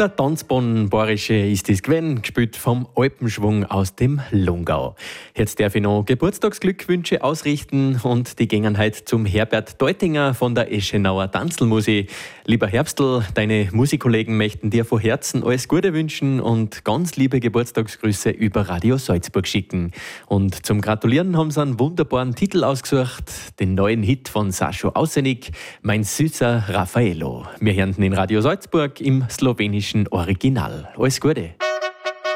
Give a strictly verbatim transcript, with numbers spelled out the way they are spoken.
Der Tanzbon Bayerische ist es gewesen, gespielt vom Alpenschwung aus dem Lungau. Jetzt darf ich noch Geburtstagsglückwünsche ausrichten und die gingen heute zum Herbert Deutinger von der Eschenauer Tanzlmusik. Lieber Herbstl, deine Musikkollegen möchten dir von Herzen alles Gute wünschen und ganz liebe Geburtstagsgrüße über Radio Salzburg schicken. Und zum Gratulieren haben sie einen wunderbaren Titel ausgesucht, den neuen Hit von Sascho Ausenik, Mein süßer Raffaello. Wir hören ihn in Radio Salzburg im slowenischen Original. Alles Gute!